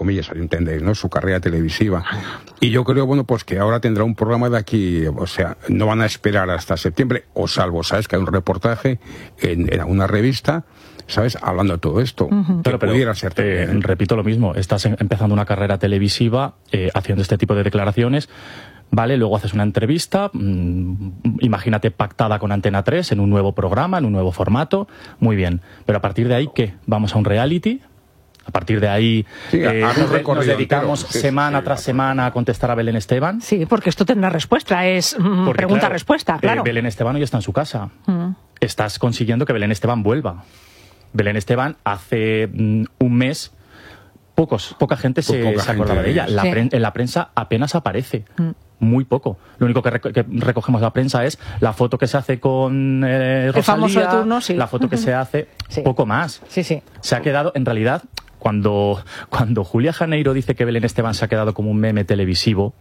comillas, entendéis, ¿no? Su carrera televisiva. Y yo creo, bueno, pues que ahora tendrá un programa de aquí, o sea, no van a esperar hasta septiembre, o salvo, ¿sabes? Que hay un reportaje en una revista, ¿sabes? Hablando de todo esto. Pero pudiera ser. Repito lo mismo, estás empezando una carrera televisiva haciendo este tipo de declaraciones. Vale, luego haces una entrevista, imagínate pactada con Antena 3 en un nuevo programa, en un nuevo formato, muy bien. Pero a partir de ahí, ¿qué? ¿Vamos a un reality? A partir de ahí nos dedicamos semana tras semana a contestar a Belén Esteban. Sí, porque esto tendrá respuesta, es pregunta-respuesta, claro. Belén Esteban hoy está en su casa. Estás consiguiendo que Belén Esteban vuelva. Belén Esteban hace un mes... Poca gente se acordaba de ella. En la prensa apenas aparece. Muy poco. Lo único que recogemos de la prensa es la foto que se hace con Rosalía, el famoso de turno, sí. La foto que se hace, poco más. Sí, sí. Se ha quedado, en realidad, cuando Julia Janeiro dice que Belén Esteban se ha quedado como un meme televisivo,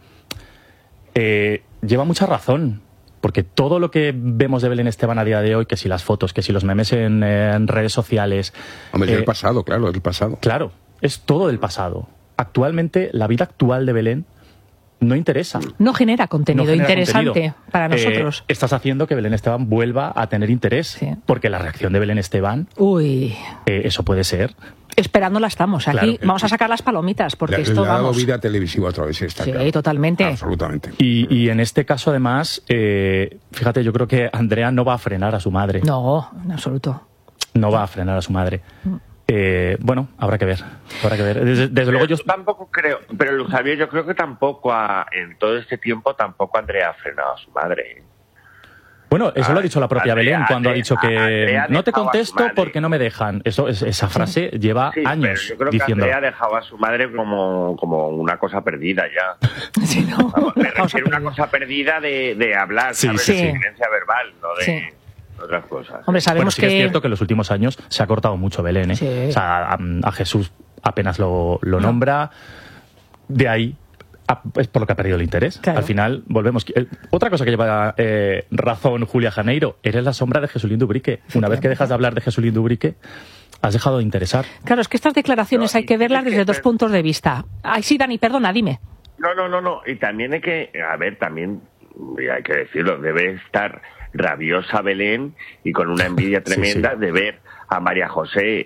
lleva mucha razón. Porque todo lo que vemos de Belén Esteban a día de hoy, que si las fotos, que si los memes en redes sociales... Hombre, es del pasado, claro, es del pasado. Claro, es todo del pasado. Actualmente, la vida actual de Belén no interesa. No genera contenido interesante para nosotros. Estás haciendo que Belén Esteban vuelva a tener interés. Sí. Porque la reacción de Belén Esteban... Uy... eso puede ser... Esperándola estamos. Aquí vamos a sacar las palomitas, porque esto le ha dado vida televisiva otra vez. Está claro. Totalmente. Absolutamente. Y en este caso, además, fíjate, yo creo que Andrea no va a frenar a su madre. No, en absoluto. No va a frenar a su madre. Bueno, habrá que ver. Desde luego yo tampoco creo, pero Luz Javier, yo creo que tampoco en todo este tiempo tampoco Andrea ha frenado a su madre. Bueno, eso lo ha dicho la propia Belén cuando ha dicho que no te contesto porque no me dejan. Esa frase lleva años yo creo diciendo. Que Andrea ha dejado a su madre como una cosa perdida ya. Sí, no. Me refiero a una cosa perdida de hablar, ¿sabes? De silencia verbal, no de otras cosas. Hombre, sabemos sí que es cierto que en los últimos años se ha cortado mucho Belén, ¿eh? Sí. O sea, a Jesús apenas lo nombra. De ahí es por lo que ha perdido el interés. Claro. Al final volvemos. Otra cosa que lleva razón Julia Janeiro, eres la sombra de Jesulín Dubrique. Una vez que dejas de hablar de Jesulín Dubrique, has dejado de interesar. Claro, es que estas declaraciones hay que verlas desde dos puntos de vista. Ay, sí, Dani, perdona, dime. No. Y también hay que, también hay que decirlo, debe estar rabiosa Belén y con una envidia tremenda de ver a María José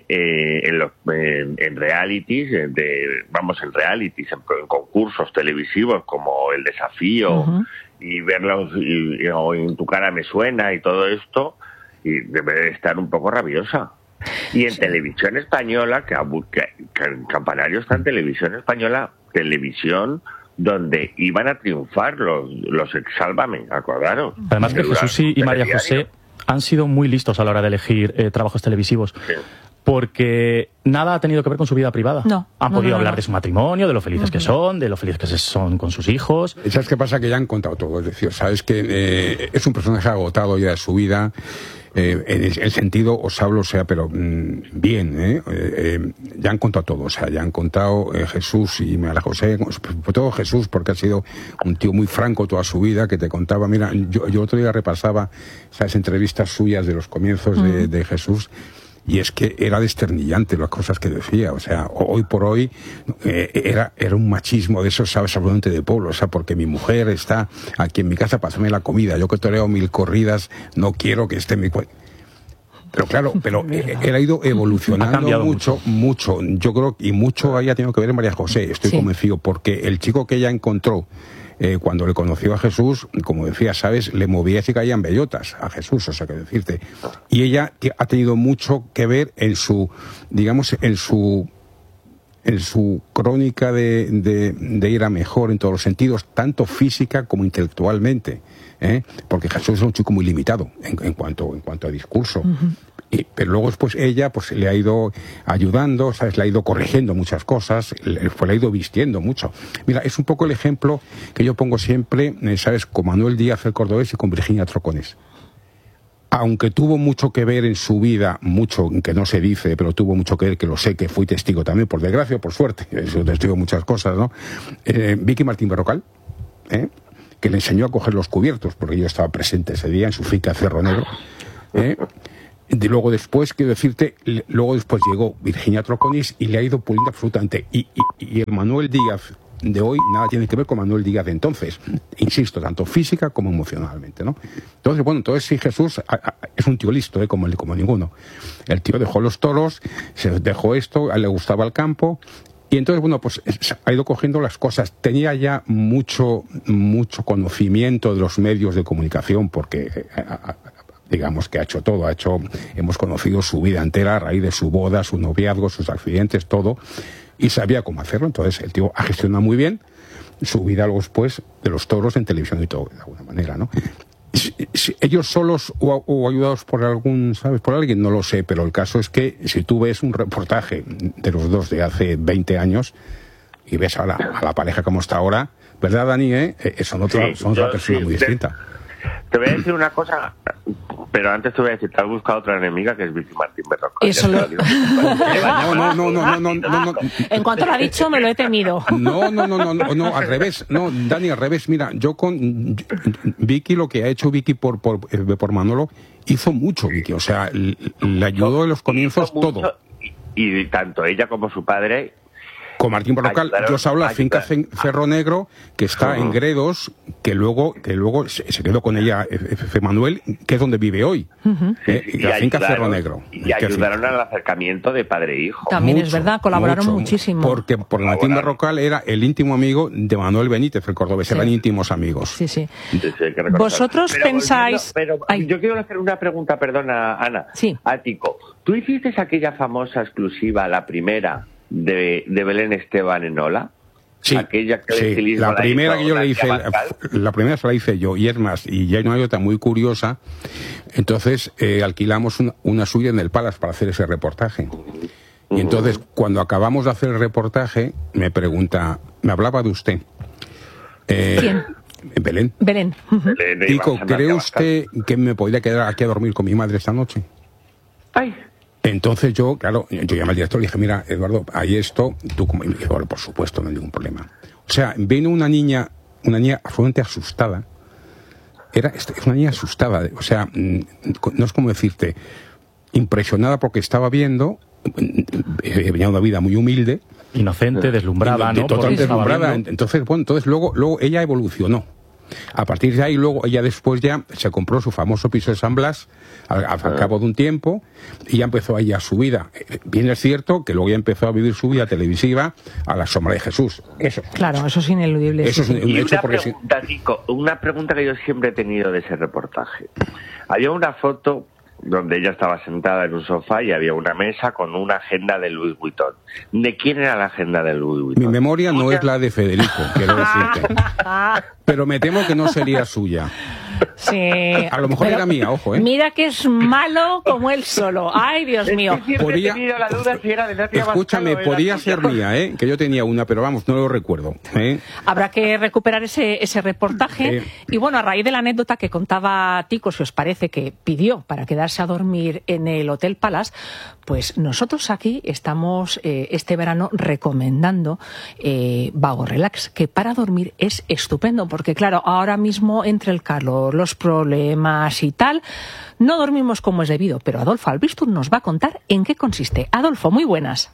en realities, en realities, en concursos televisivos como El Desafío, y verlos o En tu cara me suena y todo esto, y debe estar un poco rabiosa. Y en televisión española, que en Campanario está en televisión española, televisión donde iban a triunfar los Sálvame, acordaros. Además que Jesús y María José han sido muy listos a la hora de elegir trabajos televisivos. Sí. Porque nada ha tenido que ver con su vida privada. Han podido hablar de su matrimonio, de lo felices que son, de lo felices que son con sus hijos. ¿Sabes qué pasa? Que ya han contado todo. Es decir, sabes que es un personaje agotado ya de su vida. En el sentido, os hablo, o sea, pero bien, ya han contado todo, o sea, ya han contado Jesús y María José, sobre todo Jesús, porque ha sido un tío muy franco toda su vida, que te contaba, mira, yo otro día repasaba esas entrevistas suyas de los comienzos de Jesús, y es que era desternillante las cosas que decía, o sea, hoy por hoy era un machismo de esos, ¿sabes? Absolutamente de pueblo, o sea, porque mi mujer está aquí en mi casa para hacerme la comida, yo que toreo 1000 corridas, no quiero que esté en mi... Pero claro, él ha ido evolucionando mucho, yo creo, y mucho haya tenido que ver en María José, estoy convencido, porque el chico que ella encontró cuando le conoció a Jesús, como decía, ¿sabes? Le movía y caían bellotas a Jesús, o sea, que decirte. Y ella ha tenido mucho que ver en su, digamos, en su crónica de ir a mejor en todos los sentidos, tanto física como intelectualmente, porque Jesús es un chico muy limitado en cuanto a discurso. Pero luego después ella pues le ha ido ayudando, ¿sabes? Le ha ido corrigiendo muchas cosas, le ha ido vistiendo mucho. Mira, es un poco el ejemplo que yo pongo siempre, ¿sabes? Con Manuel Díaz el Cordobés y con Virginia Troconis. Aunque tuvo mucho que ver en su vida, mucho que no se dice, pero tuvo mucho que ver, que lo sé, que fui testigo también, por desgracia o por suerte, soy testigo de muchas cosas, ¿no? Vicky Martín Berrocal, que le enseñó a coger los cubiertos, porque yo estaba presente ese día en su finca Cerro Negro, luego después, quiero decirte, luego después llegó Virginia Troconis y le ha ido puliendo absolutamente. Y el Manuel Díaz de hoy nada tiene que ver con Manuel Díaz de entonces, insisto, tanto física como emocionalmente, ¿no? Entonces, bueno, sí, Jesús es un tío listo, como ninguno. El tío dejó los toros, se dejó esto, a él le gustaba el campo, y entonces, bueno, pues ha ido cogiendo las cosas. Tenía ya mucho conocimiento de los medios de comunicación, porque digamos que ha hecho todo, hemos conocido su vida entera a raíz de su boda, su noviazgo, sus accidentes, todo, y sabía cómo hacerlo. Entonces el tío ha gestionado muy bien su vida luego después de los toros en televisión y todo, de alguna manera, ¿no? Si ellos solos o ayudados por por alguien, no lo sé, pero el caso es que si tú ves un reportaje de los dos de hace 20 años y ves a la pareja como está ahora, ¿verdad, Dani? Son otra persona muy distinta. Te voy a decir una cosa, pero antes te voy a decir, te has buscado otra enemiga que es Vicky Martín Berrocal. Eso lo... No. En cuanto lo ha dicho, me lo he temido. No, al revés. No, Dani, al revés. Mira, yo con Vicky, lo que ha hecho Vicky por Manolo, hizo mucho Vicky. O sea, le ayudó en los comienzos todo. Y tanto ella como su padre... Con Martín Berrocal, yo os hablo de la finca Cerro Negro, que está en Gredos, que luego se quedó con ella Manuel, que es donde vive hoy. La finca Cerro Negro. Y ayudaron al acercamiento de padre e hijo. También es verdad, colaboraron muchísimo. Porque Martín Berrocal era el íntimo amigo de Manuel Benítez, el cordobés, eran íntimos amigos. Sí. Vosotros pensáis... yo quiero hacer una pregunta, perdona, Ana, a Tico. ¿Tú hiciste aquella famosa exclusiva, la primera, de Belén Esteban en Ola? Sí, la primera que yo le hice, la primera se la hice yo, y es más, y ya hay una anécdota muy curiosa. Entonces alquilamos una suya en el Palace para hacer ese reportaje. Y entonces, cuando acabamos de hacer el reportaje, me pregunta, me hablaba de usted. ¿Quién? Belén. Digo, ¿cree usted que me podría quedar aquí a dormir con mi madre esta noche? Ay. Entonces yo llamé al director y le dije, mira, Eduardo, hay esto, tú como... Y me dijo, bueno, por supuesto, no hay ningún problema. O sea, vino una niña absolutamente asustada. Es una niña asustada, o sea, no es como decirte, impresionada porque estaba viendo, venía una vida muy humilde. Inocente, deslumbrada, ¿no? Totalmente deslumbrada. Entonces, luego ella evolucionó. A partir de ahí, luego ella después ya se compró su famoso piso de San Blas al cabo de un tiempo, y ya empezó ella su vida. Bien es cierto que luego ya empezó a vivir su vida televisiva a la sombra de Jesús. Claro, eso es ineludible. Eso es un hecho. Una pregunta que yo siempre he tenido de ese reportaje. Había una foto donde ella estaba sentada en un sofá y había una mesa con una agenda de Louis Vuitton. ¿De quién era la agenda de Louis Vuitton? Mi memoria no es la de Federico, quiero decirte. Pero me temo que no sería suya. Sí. A lo mejor era mía, ojo, ¿eh? Mira que es malo como él solo. Ay, Dios mío. Podía, he tenido la duda si era de Natia. Escúchame, podía ser mía, ¿eh? Que yo tenía una, pero vamos, no lo recuerdo, ¿eh? Habrá que recuperar ese reportaje. Y bueno, a raíz de la anécdota que contaba Tico, si os parece, que pidió para quedarse a dormir en el Hotel Palace, pues nosotros aquí estamos este verano recomendando Vago Relax, que para dormir es estupendo, porque claro, ahora mismo entre el calor, los problemas y tal, no dormimos como es debido, pero Adolfo Albistur nos va a contar en qué consiste. Adolfo, muy buenas.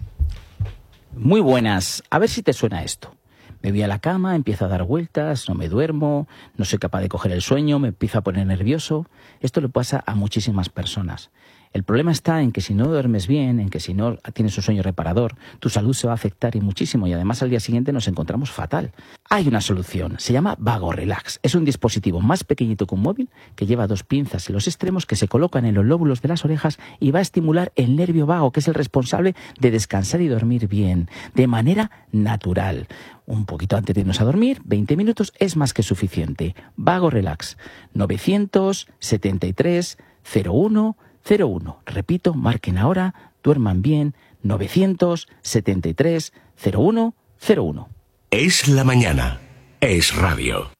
Muy buenas. A ver si te suena esto. Me voy a la cama, empiezo a dar vueltas, no me duermo, no soy capaz de coger el sueño, me empiezo a poner nervioso. Esto le pasa a muchísimas personas. El problema está en que si no duermes bien, en que si no tienes un sueño reparador, tu salud se va a afectar y muchísimo, y además al día siguiente nos encontramos fatal. Hay una solución, se llama Vago Relax. Es un dispositivo más pequeñito que un móvil que lleva 2 pinzas en los extremos que se colocan en los lóbulos de las orejas y va a estimular el nervio vago, que es el responsable de descansar y dormir bien, de manera natural. Un poquito antes de irnos a dormir, 20 minutos es más que suficiente. Vago Relax, 973 01 01. Repito, marquen ahora, duerman bien, 973 01 01. Es la mañana. Es radio.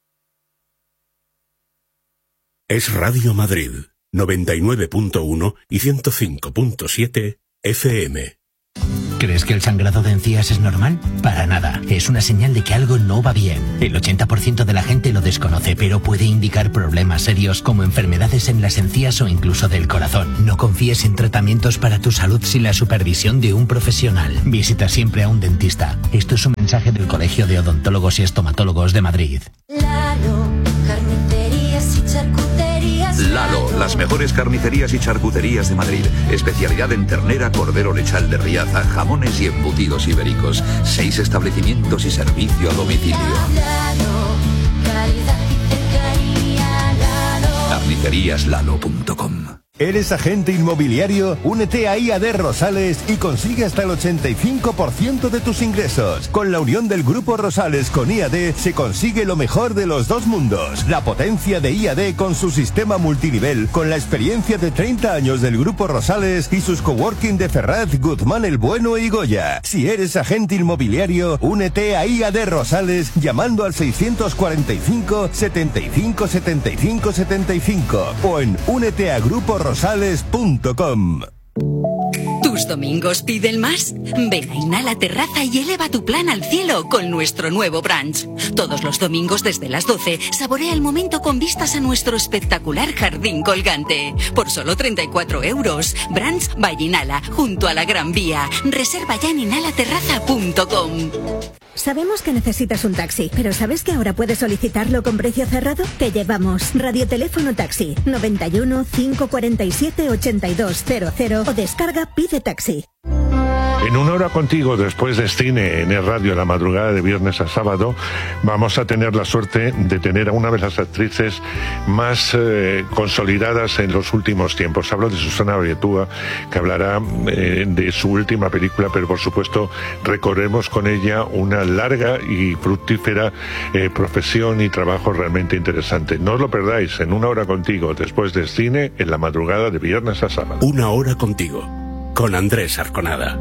Es Radio Madrid, 99.1 y 105.7 FM. ¿Crees que el sangrado de encías es normal? Para nada. Es una señal de que algo no va bien. El 80% de la gente lo desconoce, pero puede indicar problemas serios como enfermedades en las encías o incluso del corazón. No confíes en tratamientos para tu salud sin la supervisión de un profesional. Visita siempre a un dentista. Esto es un mensaje del Colegio de Odontólogos y Estomatólogos de Madrid. Lalo, carnicerías y charcuterías. Lalo, las mejores carnicerías y charcuterías de Madrid. Especialidad en ternera, cordero lechal de Riaza, jamones y embutidos ibéricos. 6 establecimientos y servicio a domicilio. Lalo, calidad y cercanía. Lalo. Carniceríaslalo.com. ¿Eres agente inmobiliario? Únete a IAD Rosales y consigue hasta el 85% de tus ingresos. Con la unión del Grupo Rosales con IAD se consigue lo mejor de los dos mundos. La potencia de IAD con su sistema multinivel, con la experiencia de 30 años del Grupo Rosales y sus coworking de Ferraz, Guzmán el Bueno y Goya. Si eres agente inmobiliario, únete a IAD Rosales llamando al 645 75 75 75 o en úneteagruporosales.com. ¿Tus domingos piden más? Ven a Inhala Terraza y eleva tu plan al cielo con nuestro nuevo brunch. Todos los domingos desde las 12, saborea el momento con vistas a nuestro espectacular jardín colgante. Por solo 34 euros. Brunch by Inhala, junto a la Gran Vía. Reserva ya en inhalaterraza.com. Sabemos que necesitas un taxi, pero ¿sabes que ahora puedes solicitarlo con precio cerrado? Te llevamos Radioteléfono Taxi 91 547 8200 o descarga Pide Taxi. En Una Hora Contigo, después de cine en el radio la madrugada de viernes a sábado, vamos a tener la suerte de tener a una de las actrices más consolidadas en los últimos tiempos. Hablo de Susana Brietúa, que hablará de su última película, pero por supuesto recorremos con ella una larga y fructífera profesión y trabajo realmente interesante. No os lo perdáis, en Una Hora Contigo, después de cine en la madrugada de viernes a sábado. Una Hora Contigo, con Andrés Arconada.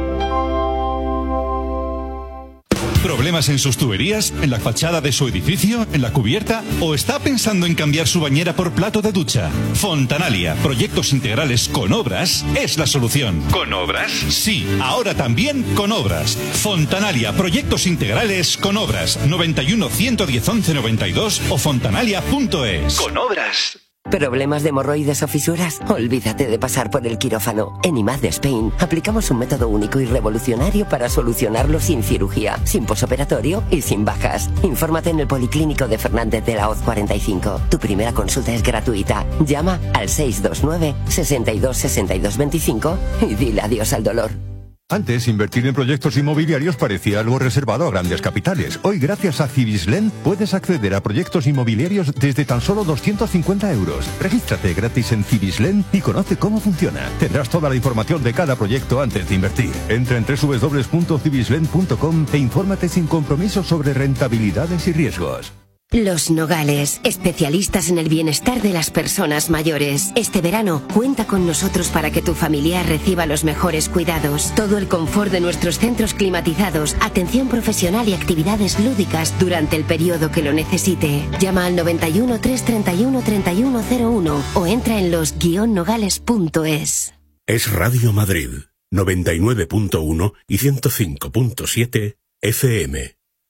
¿Problemas en sus tuberías? ¿En la fachada de su edificio? ¿En la cubierta? ¿O está pensando en cambiar su bañera por plato de ducha? Fontanalia, proyectos integrales con obras, es la solución. ¿Con obras? Sí, ahora también con obras. Fontanalia, proyectos integrales con obras. 91 110 11 92 o fontanalia.es. Con obras. ¿Problemas de hemorroides o fisuras? Olvídate de pasar por el quirófano. En IMAD de Spain aplicamos un método único y revolucionario para solucionarlo sin cirugía, sin posoperatorio y sin bajas. Infórmate en el Policlínico de Fernández de la Hoz 45. Tu primera consulta es gratuita. Llama al 629 62 62 25 y dile adiós al dolor. Antes, invertir en proyectos inmobiliarios parecía algo reservado a grandes capitales. Hoy, gracias a Civislend, puedes acceder a proyectos inmobiliarios desde tan solo 250 euros. Regístrate gratis en Civislend y conoce cómo funciona. Tendrás toda la información de cada proyecto antes de invertir. Entra en www.civislend.com e infórmate sin compromiso sobre rentabilidades y riesgos. Los Nogales, especialistas en el bienestar de las personas mayores. Este verano, cuenta con nosotros para que tu familiar reciba los mejores cuidados. Todo el confort de nuestros centros climatizados, atención profesional y actividades lúdicas durante el periodo que lo necesite. Llama al 91 331 3101 o entra en los-nogales.es. Es Radio Madrid, 99.1 y 105.7 FM.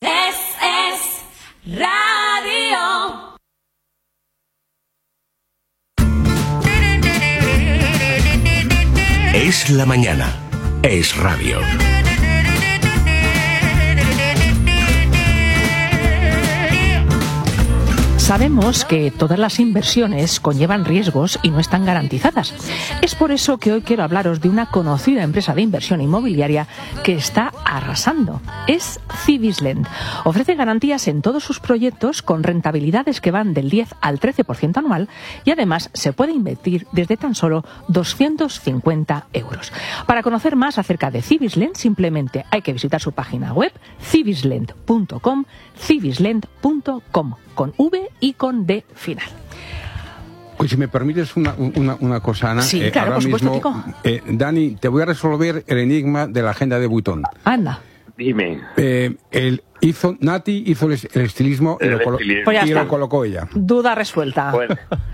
Radio. Es la mañana. Es radio. Sabemos que todas las inversiones conllevan riesgos y no están garantizadas. Es por eso que hoy quiero hablaros de una conocida empresa de inversión inmobiliaria que está arrasando. Es Civislend. Ofrece garantías en todos sus proyectos con rentabilidades que van del 10 al 13% anual y además se puede invertir desde tan solo 250 euros. Para conocer más acerca de Civislend, simplemente hay que visitar su página web civislend.com, civislend.com, con V y con D final. Pues si me permites una cosa, Ana. Sí, claro, ahora por supuesto, mismo, Kiko. Dani, te voy a resolver el enigma de la agenda de Vuitton. Anda. Dime. El Nati hizo el estilismo y Pues ya está. lo colocó ella. Duda resuelta. Bueno,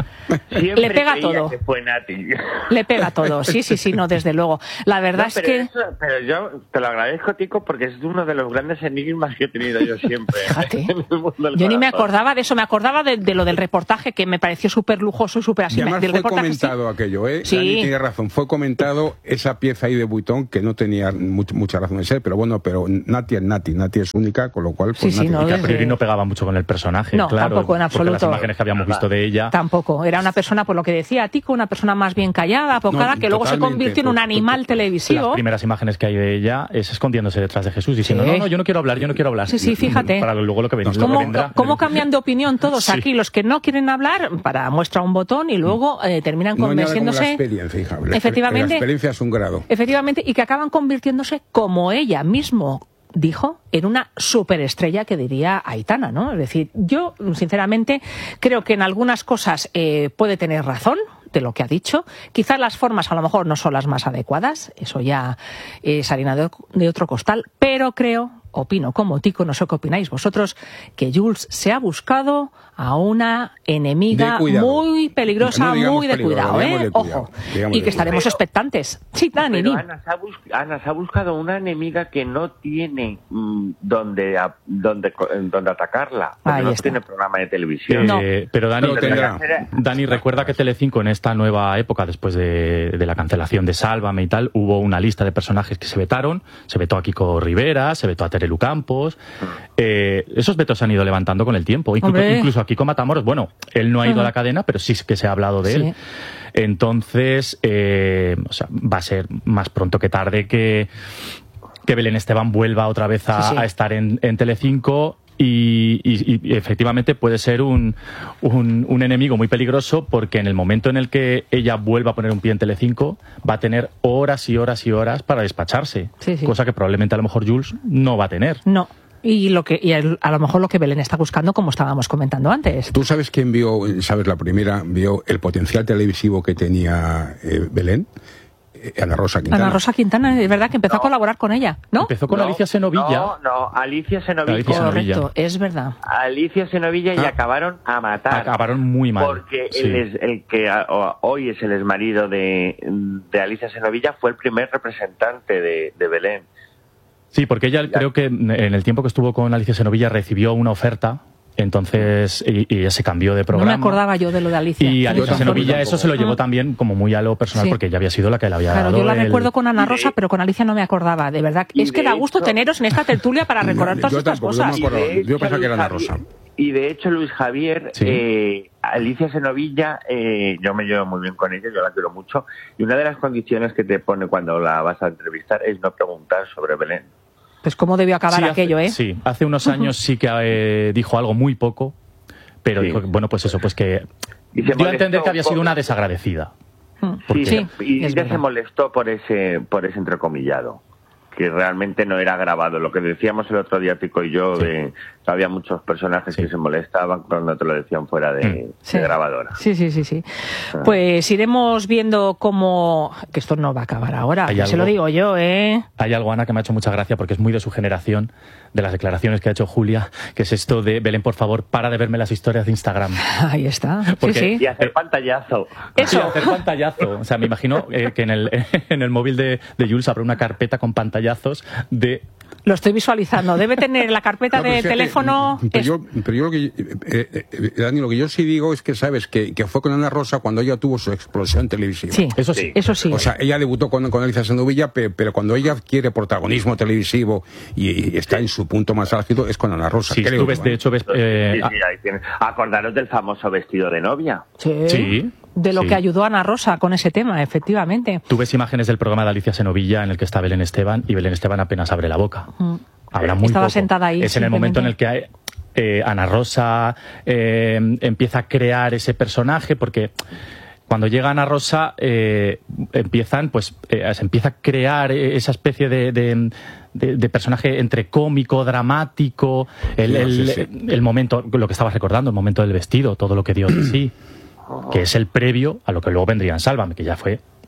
Le pega todo. Que fue Nati. Le pega todo, sí, no, desde luego. La verdad es que... Pero yo te lo agradezco, Tico, porque es uno de los grandes enigmas que he tenido yo siempre. Fíjate. En el mundo del Yo ni me corazón. acordaba de eso, me acordaba de lo del reportaje, que me pareció súper lujoso y súper así. Y además del fue reportaje, comentado aquello, ¿eh? Sí. Dani tiene razón, fue comentado esa pieza ahí de Vuitton que no tenía mucha razón de ser, pero bueno, pero Nati es única, con lo cual pues Sí, Nati. no, Y que a priori no pegaba mucho con el personaje, No, claro. tampoco, en absoluto. Porque las imágenes que habíamos visto de ella... Tampoco, era una persona, por lo que decía Tico, una persona más bien callada, apocada, que luego se convirtió en un animal televisivo. Las primeras imágenes que hay de ella es escondiéndose detrás de Jesús, diciendo, Sí. no, yo no quiero hablar. Sí, fíjate. Para luego lo que vendrá. ¿Cómo cambian de opinión todos Sí. aquí? Los que no quieren hablar, para muestra un botón y luego terminan No hay nada como la convenciéndose. experiencia, hija. Efectivamente. La experiencia es un grado. Efectivamente, y que acaban convirtiéndose, como ella mismo dijo, en una superestrella, que diría Aitana, ¿no? Es decir, yo, sinceramente, creo que en algunas cosas puede tener razón de lo que ha dicho. Quizás las formas a lo mejor no son las más adecuadas, eso ya es harina de otro costal, pero opino como Tico, no sé qué opináis vosotros, que Jules se ha buscado a una enemiga muy peligrosa, No digamos muy de peligro, cuidado, digamos de cuidado, ojo, digamos y de que estaremos cuidado. expectantes. Sí, Dani, Pero di. Ana se ha buscado una enemiga que no tiene donde atacarla, porque Ahí no está. tiene programa de televisión. Pero Dani, Lo tendrá. Dani, recuerda que Telecinco en esta nueva época, después de la cancelación de Sálvame y tal, hubo una lista de personajes que se vetaron. Se vetó a Kiko Rivera, se vetó a Terelu Campos. Esos vetos se han ido levantando con el tiempo. Incluso a Kiko Matamoros, bueno, él no ha ido a la cadena, pero sí que se ha hablado de él. Entonces, va a ser más pronto que tarde que Belén Esteban vuelva otra vez a estar en Telecinco. Y efectivamente puede ser un enemigo muy peligroso, porque en el momento en el que ella vuelva a poner un pie en Telecinco va a tener horas y horas y horas para despacharse, cosa que probablemente a lo mejor Jules no va a tener. No. Y a lo mejor lo que Belén está buscando, como estábamos comentando antes. ¿Tú sabes quién sabes la primera, vio el potencial televisivo que tenía Belén? Ana Rosa Quintana. Ana Rosa Quintana, es verdad que empezó a colaborar con ella, ¿no? Empezó con Alicia Senovilla. No, Alicia Senovilla. Correcto, es verdad. Alicia Senovilla y acabaron a matar. Acabaron muy mal. Porque el que hoy es el exmarido de Alicia Senovilla fue el primer representante de Belén. Sí, porque ella creo que en el tiempo que estuvo con Alicia Senovilla recibió una oferta. Entonces, y se cambió de programa. No me acordaba yo de lo de Alicia. Y Alicia Senovilla eso se lo llevó también como muy a lo personal, porque ella había sido la que le había dado. Yo la recuerdo con Ana Rosa, pero con Alicia no me acordaba. De verdad, es que da gusto teneros en esta tertulia para recordar todas estas cosas. Yo pensaba que era Ana Rosa. Y de hecho, Luis Javier, Alicia Senovilla, yo me llevo muy bien con ella, yo la quiero mucho. Y una de las condiciones que te pone cuando la vas a entrevistar es no preguntar sobre Belén. Pues cómo debió acabar aquello, ¿eh? Sí, hace unos años sí que dijo algo muy poco, pero dijo, bueno, pues eso, pues que dio a entender que había sido una desagradecida. Y ella se molestó por ese entrecomillado, que realmente no era grabado. Lo que decíamos el otro día, Tico y yo, de que había muchos personajes que se molestaban cuando te lo decían fuera de grabadora. Sí. Pues iremos viendo cómo... Que esto no va a acabar ahora, se lo digo yo, ¿eh? Hay algo, Ana, que me ha hecho mucha gracia, porque es muy de su generación, de las declaraciones que ha hecho Julia, que es esto de: Belén, por favor, para de verme las historias de Instagram. Ahí está. Porque, y hacer pantallazo. Eso. Sí, hacer pantallazo. O sea, me imagino que en el móvil de Jules habrá una carpeta con pantallazos de... Lo estoy visualizando. Debe tener la carpeta de teléfono... Pero yo lo que... Dani, lo que yo sí digo es que, ¿sabes? Que fue con Ana Rosa cuando ella tuvo su explosión televisiva. Sí, eso sí. O sea, ella debutó con Alicia Senovilla, pero cuando ella quiere protagonismo televisivo y está en su punto más álgido, es con Ana Rosa. Sí, tú ves, de hecho, ves... ahí tienes. Acordaros del famoso vestido de novia. Sí. De lo que ayudó a Ana Rosa con ese tema, efectivamente. Tú ves imágenes del programa de Alicia Senovilla en el que está Belén Esteban, y Belén Esteban apenas abre la boca. Habla muy Estaba poco. sentada ahí. Es en el momento en el que Ana Rosa empieza a crear ese personaje, porque cuando llega Ana Rosa se empieza a crear esa especie de personaje entre cómico, dramático, el momento, lo que estabas recordando, el momento del vestido, todo lo que dio de sí, que es el previo a lo que luego vendría en Sálvame, que ya fue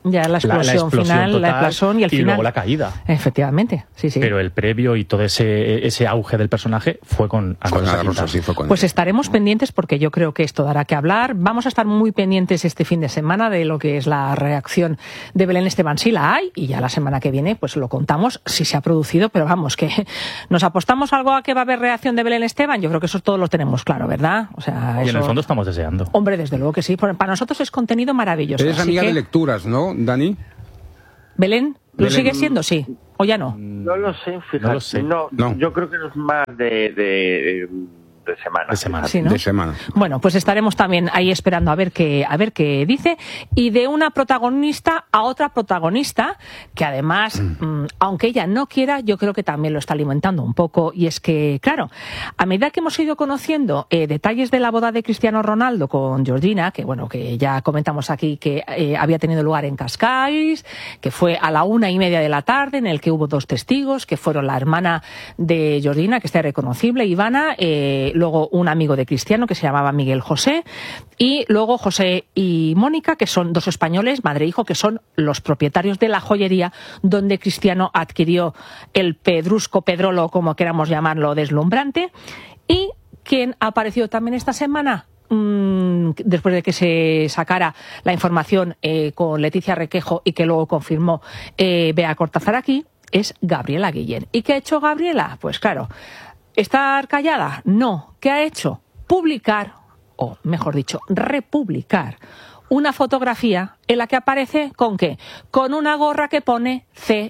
Ya la explosión final, total, la explosión y el final. luego la caída. Efectivamente, sí. Pero el previo y todo ese auge del personaje fue con Ana Rosa. Pues estaremos pendientes porque yo creo que esto dará que hablar. Vamos a estar muy pendientes este fin de semana de lo que es la reacción de Belén Esteban, si la hay, y ya la semana que viene pues lo contamos si se ha producido, pero vamos, que nos apostamos algo a que va a haber reacción de Belén Esteban, yo creo que eso todos lo tenemos claro, ¿verdad? O sea, y en el fondo estamos deseando. Hombre, desde luego que sí, para nosotros es contenido maravilloso. Eres amiga de lecturas, ¿no, Dani? ¿Belén? ¿Lo sigue siendo? Sí. ¿O ya no? No lo sé, fíjate. No lo sé. No, yo creo que es más de semana. De semana. Sí, ¿no? De semana. Bueno, pues estaremos también ahí esperando a ver qué dice. Y de una protagonista a otra protagonista, que además, aunque ella no quiera, yo creo que también lo está alimentando un poco. Y es que, claro, a medida que hemos ido conociendo detalles de la boda de Cristiano Ronaldo con Georgina, que bueno, que ya comentamos aquí que había tenido lugar en Cascais, que fue a la 1:30 de la tarde, en el que hubo 2 testigos, que fueron la hermana de Georgina, que está irreconocible, Ivana, luego un amigo de Cristiano que se llamaba Miguel José, y luego José y Mónica, que son 2 españoles, madre e hijo, que son los propietarios de la joyería donde Cristiano adquirió el pedrusco, pedrolo, como queramos llamarlo, deslumbrante. Y quien apareció también esta semana, después de que se sacara la información con Leticia Requejo y que luego confirmó Bea Cortázar aquí, es Gabriela Guillén. ¿Y qué ha hecho Gabriela? Pues claro, ¿estar callada? No. ¿Qué ha hecho? Publicar, o mejor dicho, republicar una fotografía en la que aparece ¿con qué? Con una gorra que pone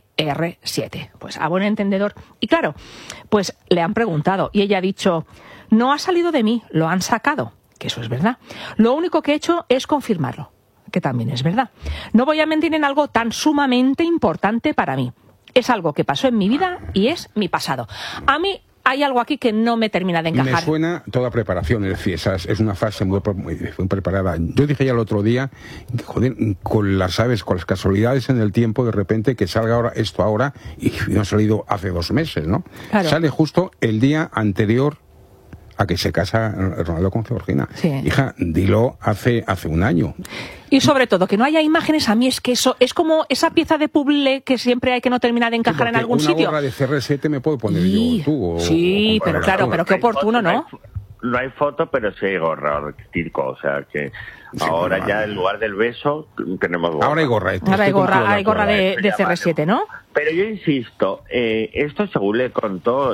CR7. Pues a buen entendedor. Y claro, pues le han preguntado y ella ha dicho, no ha salido de mí, lo han sacado. Que eso es verdad. Lo único que he hecho es confirmarlo, que también es verdad. No voy a mentir en algo tan sumamente importante para mí. Es algo que pasó en mi vida y es mi pasado. A mí hay algo aquí que no me termina de encajar. Me suena toda preparación, es decir, es una frase muy preparada. Yo dije ya el otro día, joder, con las casualidades en el tiempo, de repente que salga ahora esto ahora, y no ha salido hace 2 meses, ¿no? Claro. Sale justo el día anterior a que se casa Ronaldo con Georgina. Sí. Hija, dilo hace 1 año. Y sobre todo, que no haya imágenes, a mí es que eso es como esa pieza de puzzle que siempre hay que no termina de encajar en algún sitio. Una gorra de CR7 me puedo poner yo, tú. Sí, pero claro, pero qué oportuno, ¿no? No hay foto, pero sí hay gorra, Tirco, o sea que ahora ya en lugar del beso tenemos gorra. Ahora hay gorra. Ahora hay gorra de CR7, ¿no? Pero yo insisto, esto según le contó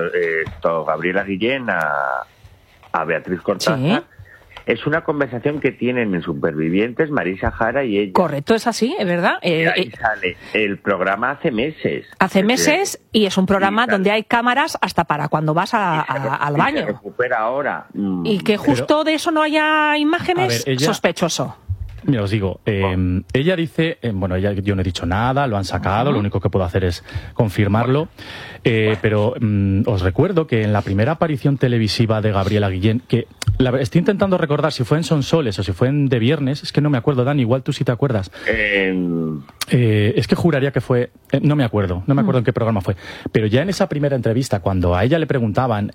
Gabriela Guillén a Beatriz Cortázar, ¿sí? Es una conversación que tienen en Supervivientes Marisa Jara y ella. Correcto, es así, es verdad. Y sale el programa hace meses. Hace meses y es un programa donde hay cámaras hasta para cuando vas al baño. Se recupera ahora. Y que justo de eso no haya imágenes, sospechoso. Mira, os digo, ella dice, yo no he dicho nada, lo han sacado, lo único que puedo hacer es confirmarlo, pero os recuerdo que en la primera aparición televisiva de Gabriela Guillén, que estoy intentando recordar si fue en Sonsoles o si fue en De Viernes, es que no me acuerdo, Dani, igual tú sí te acuerdas. Es que juraría que fue, no me acuerdo en qué programa fue, pero ya en esa primera entrevista, cuando a ella le preguntaban,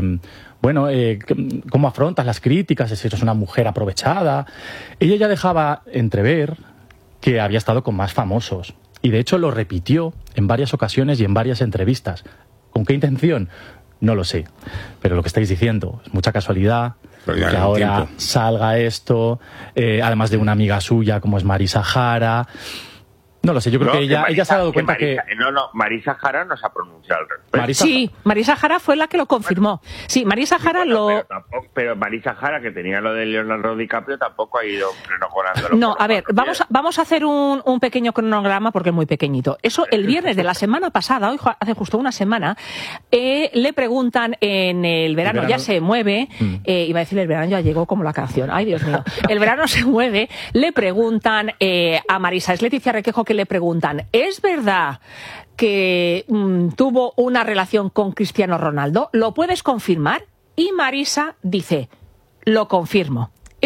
¿cómo afrontas las críticas? Si eres una mujer aprovechada. Ella ya dejaba entrever que había estado con más famosos. Y de hecho lo repitió en varias ocasiones y en varias entrevistas. ¿Con qué intención? No lo sé. Pero lo que estáis diciendo es mucha casualidad que ahora salga esto, además de una amiga suya como es Marisa Jara. No lo sé, yo creo que ella se ha dado cuenta que... Marisa Jara no se ha pronunciado al respecto. Sí, Marisa Jara fue la que lo confirmó. Sí, Marisa Jara Pero Marisa Jara, que tenía lo de Leonardo DiCaprio, tampoco ha ido cronogramándolo. No, a ver, vamos a hacer un pequeño cronograma porque es muy pequeñito. Eso, el viernes de la semana pasada, hoy hace justo una semana, le preguntan en el verano ya se mueve, iba a decir el verano ya llegó como la canción, ay Dios mío, el verano se mueve, le preguntan a Marisa, es Leticia Requejo, que le preguntan, ¿es verdad que tuvo una relación con Cristiano Ronaldo? ¿Lo puedes confirmar? Y Marisa dice, lo confirmo.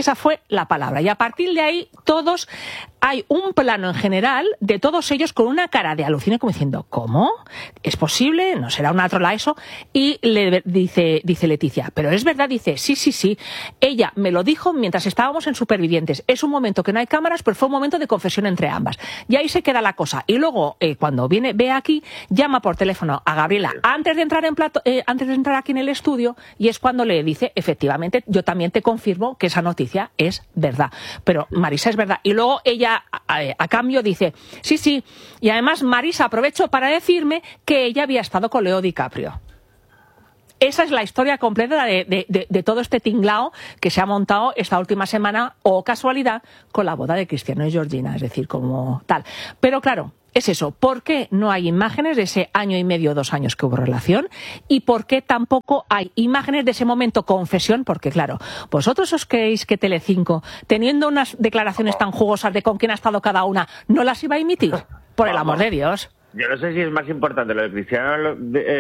Esa fue la palabra. Y a partir de ahí, todos, hay un plano en general de todos ellos con una cara de alucine, como diciendo, ¿cómo? ¿Es posible? ¿No será una trola eso? Y le dice Leticia, pero es verdad, dice, sí. Ella me lo dijo mientras estábamos en Supervivientes. Es un momento que no hay cámaras, pero fue un momento de confesión entre ambas. Y ahí se queda la cosa. Y luego, cuando ve aquí, llama por teléfono a Gabriela antes de entrar aquí en el estudio, y es cuando le dice, efectivamente, yo también te confirmo que esa noticia es verdad. Pero Marisa es verdad. Y luego ella, a cambio, dice, sí. Y además Marisa aprovechó para decirme que ella había estado con Leo DiCaprio. Esa es la historia completa de todo este tinglao que se ha montado esta última semana, o casualidad, con la boda de Cristiano y Georgina, es decir, como tal. Pero claro, es eso, ¿por qué no hay imágenes de ese año y medio, 2 años que hubo relación? ¿Y por qué tampoco hay imágenes de ese momento confesión? Porque claro, vosotros os creéis que Telecinco, teniendo unas declaraciones tan jugosas de con quién ha estado cada una, ¿no las iba a emitir? Por el amor de Dios. Yo no sé si es más importante lo de Cristiano o lo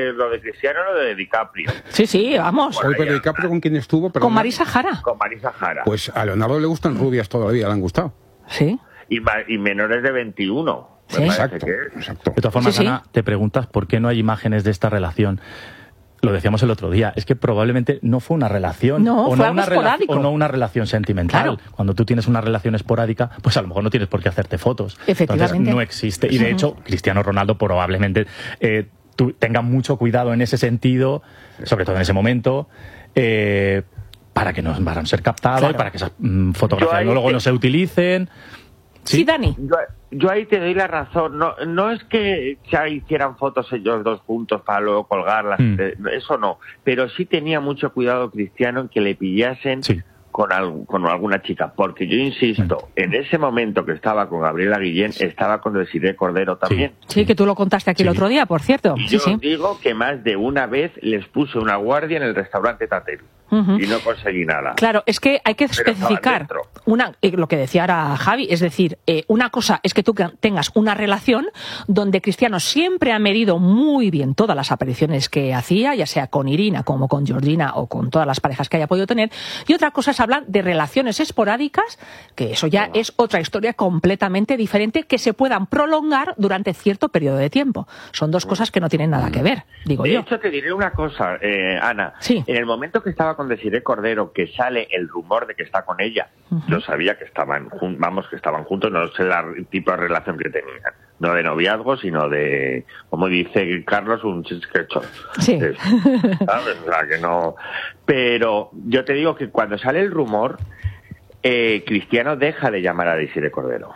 de DiCaprio. Sí, vamos. Oye, pero DiCaprio, ¿con quién estuvo? Perdona. Con Marisa Jara. Con Marisa Jara. Pues a Leonardo le gustan rubias todavía, le han gustado. Sí. Y menores de 21. Sí. Exacto. De todas formas, Ana, te preguntas por qué no hay imágenes de esta relación. Lo decíamos el otro día, es que probablemente no fue una relación, o no una relación sentimental. Claro. Cuando tú tienes una relación esporádica, pues a lo mejor no tienes por qué hacerte fotos. Efectivamente. Entonces no existe. Y de hecho, Cristiano Ronaldo probablemente tenga mucho cuidado en ese sentido, sobre todo en ese momento, para que no van a ser captados, para que esas fotografías luego no se utilicen. Sí, Dani. Yo ahí te doy la razón. No es que ya hicieran fotos ellos dos juntos para luego colgarlas. Eso no. Pero sí tenía mucho cuidado Cristiano en que le pillasen con alguna chica. Porque yo insisto, en ese momento que estaba con Gabriela Guillén, estaba con Desiree Cordero también. Sí, que tú lo contaste aquí el otro día, por cierto. Y yo digo que más de una vez les puse una guardia en el restaurante Tateri. Y no conseguí nada. Claro, es que hay que especificar lo que decía ahora Javi, es decir, una cosa es que tú tengas una relación donde Cristiano siempre ha medido muy bien todas las apariciones que hacía, ya sea con Irina como con Georgina o con todas las parejas que haya podido tener, y otra cosa es hablar de relaciones esporádicas, que eso ya es otra historia completamente diferente, que se puedan prolongar durante cierto periodo de tiempo. Son dos cosas que no tienen nada que ver, digo yo. De hecho, te diré una cosa, Ana. Sí. En el momento que estaba con Desiree Cordero, que sale el rumor de que está con ella, yo sabía que estaban juntos, no sé el tipo de relación que tenían, no de noviazgo, sino de, como dice Carlos, un chisquecho. Sí. ¿Sabes? O sea, que no. Pero yo te digo que cuando sale el rumor, Cristiano deja de llamar a Desiree Cordero.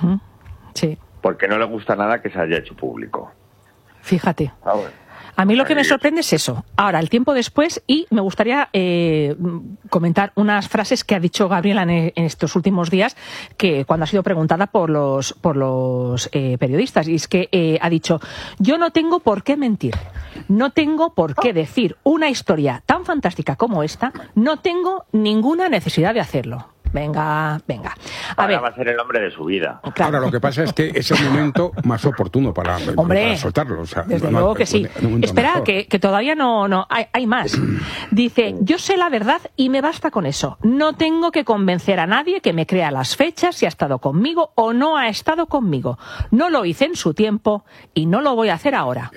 Sí. Porque no le gusta nada que se haya hecho público. Fíjate. A mí lo que me sorprende es eso. Ahora, el tiempo después, y me gustaría comentar unas frases que ha dicho Gabriela en estos últimos días, que cuando ha sido preguntada por los periodistas, y es que ha dicho, yo no tengo por qué mentir, no tengo por qué decir una historia tan fantástica como esta, no tengo ninguna necesidad de hacerlo. Venga. Ahora va a ser el hombre de su vida. Claro. Ahora, lo que pasa es que es el momento más oportuno para soltarlo. O sea, desde luego que sí. Espera, que todavía no hay más. Dice, yo sé la verdad y me basta con eso. No tengo que convencer a nadie que me crea las fechas si ha estado conmigo o no ha estado conmigo. No lo hice en su tiempo y no lo voy a hacer ahora.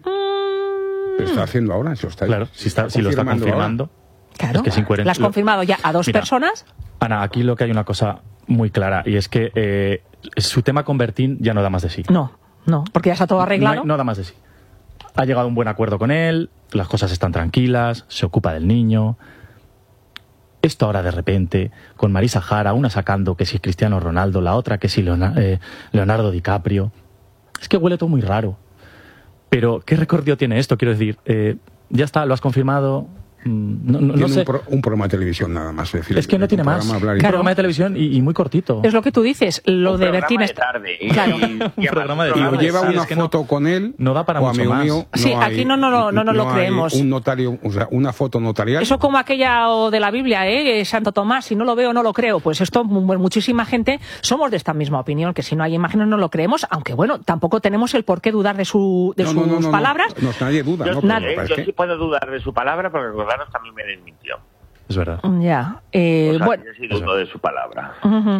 ¿Lo está haciendo ahora? Claro, si lo está confirmando. Claro, es que es incoherente. ¿La has confirmado ya a dos personas? Ana, aquí lo que hay una cosa muy clara, y es que su tema con Bertín ya no da más de sí. No, porque ya está todo arreglado. No da más de sí. Ha llegado a un buen acuerdo con él, las cosas están tranquilas, se ocupa del niño. Esto ahora de repente, con Marisa Jara, una sacando que si es Cristiano Ronaldo, la otra que si Leonardo DiCaprio. Es que huele todo muy raro. Pero, ¿qué recorrido tiene esto? Quiero decir, ya está, lo has confirmado. No sé. Un programa de televisión nada más. Es que no tiene más. Un programa de televisión y muy cortito. Es lo que tú dices. Lo de Bertín es tarde. Claro. Un programa de tarde. Y lleva una foto con él. No da para mucho más. Mío, sí, aquí no lo creemos. Un notario, o sea, una foto notarial. Eso como aquella de la Biblia, Santo Tomás, si no lo veo, no lo creo. Pues esto, muchísima gente somos de esta misma opinión, que si no hay imágenes no lo creemos, aunque bueno, tampoco tenemos el por qué dudar de sus palabras. No, nadie duda. Yo sí puedo dudar de su palabra porque Rodanos también me desmintió. Es verdad. Ya. Bueno, yo sí dudo de su palabra.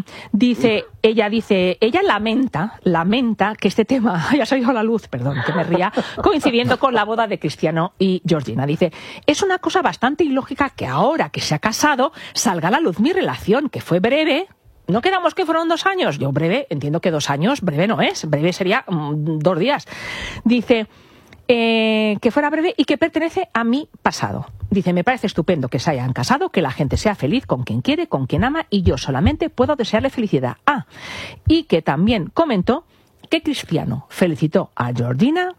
Ella lamenta que este tema haya salido a la luz, perdón, que me ría, coincidiendo con la boda de Cristiano y Georgina. Dice, es una cosa bastante ilógica que ahora que se ha casado salga a la luz mi relación, que fue breve. ¿No quedamos que fueron 2 años? Yo breve, entiendo que 2 años, breve no es, breve sería 2 días. Dice que fuera breve y que pertenece a mi pasado. Dice, me parece estupendo que se hayan casado, que la gente sea feliz con quien quiere, con quien ama, y yo solamente puedo desearle felicidad. Y que también comentó que Cristiano felicitó a Georgina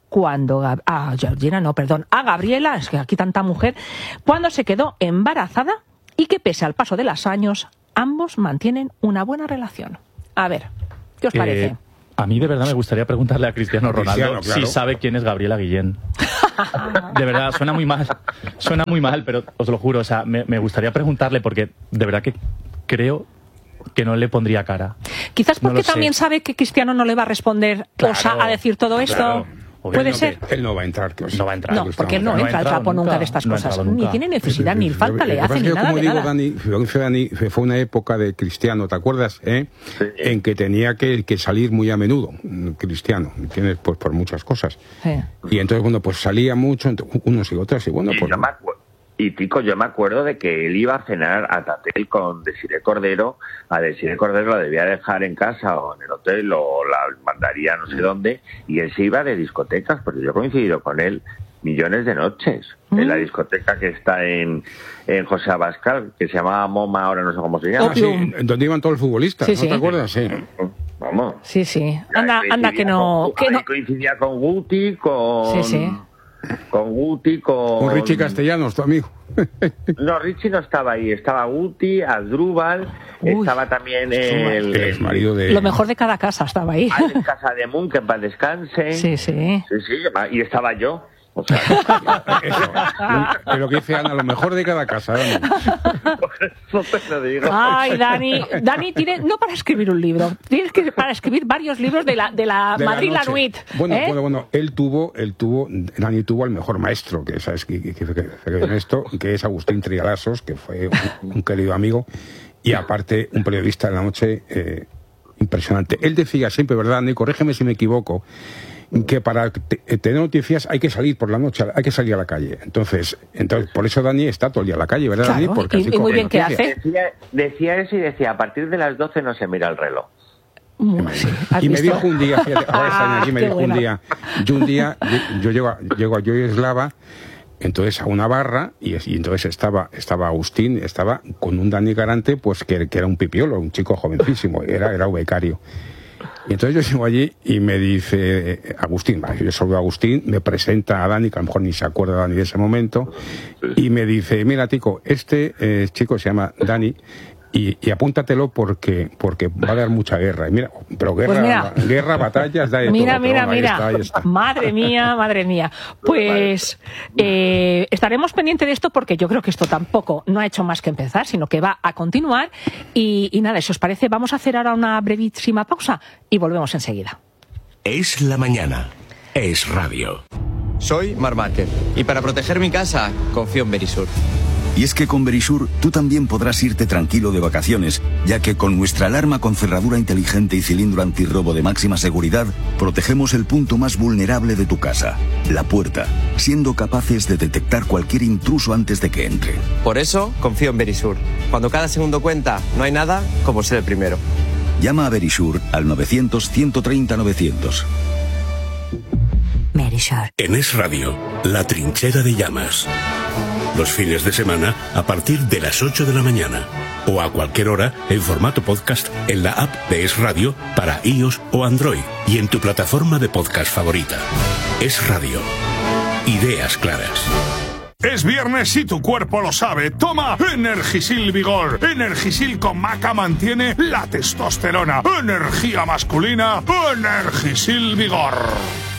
a Gabriela, es que aquí tanta mujer, cuando se quedó embarazada, y que pese al paso de los años, ambos mantienen una buena relación. A ver, ¿qué os parece? A mí de verdad me gustaría preguntarle a Cristiano Ronaldo si sabe quién es Gabriela Guillén. De verdad, suena muy mal, pero os lo juro, o sea, me gustaría preguntarle porque de verdad que creo que no le pondría cara. Quizás porque también sabe que Cristiano no le va a responder a decir todo esto. Claro. Puede ser. Él no va a entrar. No va a entrar. No, porque él no entra al trapo nunca de estas cosas. Ni tiene necesidad, ni falta le hace, ni nada de nada. Dani, fue una época de Cristiano, ¿te acuerdas? Sí. En que tenía que salir muy a menudo, Cristiano, ¿entiendes? Pues por muchas cosas. Sí. Y entonces, bueno, pues salía mucho, unos y otros, y bueno, pues... Y Tico, yo me acuerdo de que él iba a cenar a Tatel con Desiré Cordero. A Desiré Cordero la debía dejar en casa o en el hotel o la mandaría no sé dónde. Y él se iba de discotecas, porque yo he coincidido con él millones de noches. En la discoteca que está en José Abascal, que se llamaba MoMA, ahora no sé cómo se llama. Sí, donde iban todos los futbolistas, ¿no te acuerdas? Sí. Vamos. Sí. Anda que no... Coincidía con Guti, con... Sí. Con Guti, con Richie Castellanos, tu amigo. No, Richie no estaba ahí, estaba Guti, Asdrúbal, estaba también el marido de... Lo mejor de cada casa estaba ahí. En casa de Moon, que en paz descanse. Sí, y estaba yo. O sea, es lo que dice Ana, lo mejor de cada casa, Dani. Por eso te lo digo. Ay, Dani tiene, no para escribir un libro, tienes que para escribir varios libros de la Madrid la Nuit. Bueno, Dani tuvo al mejor maestro, que sabes que es Agustín Trialasos, que fue un querido amigo, y aparte un periodista de la noche impresionante. Él decía siempre, ¿verdad, Dani? Corrígeme si me equivoco, que para tener noticias hay que salir por la noche, hay que salir a la calle. Entonces por eso Dani está todo el día a la calle, ¿verdad, claro, Dani? Porque y muy bien que hace. Decía eso y decía, a partir de las 12 no se mira el reloj. Y me dijo un día, fíjate, ahora está aquí, me dijo un día, yo llego a Yoyeslava, entonces a una barra, y entonces estaba Agustín, estaba con un Dani Garante, pues que era un pipiolo, un chico jovencísimo, era becario. Y entonces yo llego allí y me dice Agustín, yo soy Agustín, me presenta a Dani, que a lo mejor ni se acuerda Dani de ese momento, y me dice, mira, Tico, este chico se llama Dani, y apúntatelo porque va a dar mucha guerra. Y mira, pero guerra, batallas, da de mira, todo. Mira. Ahí está. Madre mía. Pues estaremos pendientes de esto porque yo creo que esto tampoco no ha hecho más que empezar, sino que va a continuar. Y nada, si os parece, vamos a hacer ahora una brevísima pausa y volvemos enseguida. Es la mañana. Es radio. Soy Marc Márquez y para proteger mi casa confío en Verisur. Y es que con Verisur tú también podrás irte tranquilo de vacaciones, ya que con nuestra alarma con cerradura inteligente y cilindro antirrobo de máxima seguridad, protegemos el punto más vulnerable de tu casa, la puerta, siendo capaces de detectar cualquier intruso antes de que entre. Por eso confío en Verisur. Cuando cada segundo cuenta, no hay nada como ser el primero. Llama a Verisur al 900-130-900. Verisur. En Es Radio, la trinchera de llamas. Los fines de semana a partir de las 8 de la mañana o a cualquier hora en formato podcast en la app de Es Radio para iOS o Android y en tu plataforma de podcast favorita. Es Radio. Ideas claras. Es viernes y tu cuerpo lo sabe. Toma Energisil Vigor. Energisil con maca mantiene la testosterona. Energía masculina. Energisil Vigor.